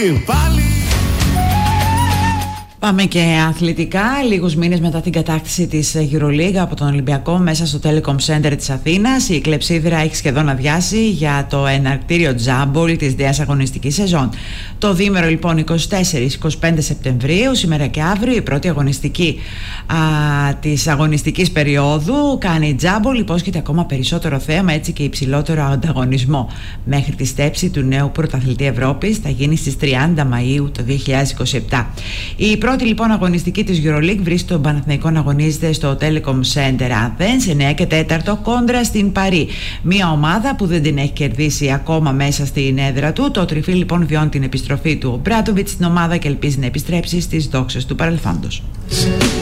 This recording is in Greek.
πάλι. Πάμε και αθλητικά. Λίγους μήνες μετά την κατάκτηση της EuroLeague από τον Ολυμπιακό μέσα στο Telecom Center της Αθήνας, η κλεψίδρα έχει σχεδόν αδειάσει για το εναρκτήριο τζάμπολ της νέας αγωνιστικής σεζόν. Το διήμερο λοιπόν 24-25 Σεπτεμβρίου, σήμερα και αύριο, η πρώτη αγωνιστική της αγωνιστικής περίοδου κάνει τζάμπολ. Υπόσχεται ακόμα περισσότερο θέαμα, έτσι και υψηλότερο ανταγωνισμό. Μέχρι τη στέψη του νέου πρωταθλητή Ευρώπης θα γίνει στις 30 Μαΐου το 2027. Η πρώτη λοιπόν αγωνιστική της EuroLeague βρίσκεται τον Παναθηναϊκό να αγωνίζεται στο Telecom Center Athens 9 και 4 κόντρα στην Παρί. Μια ομάδα που δεν την έχει κερδίσει ακόμα μέσα στην έδρα του. Το Τριφύλι λοιπόν βιώνει την επιστροφή του Μπράντοβιτς στην ομάδα και ελπίζει να επιστρέψει στις δόξες του παρελθόντος.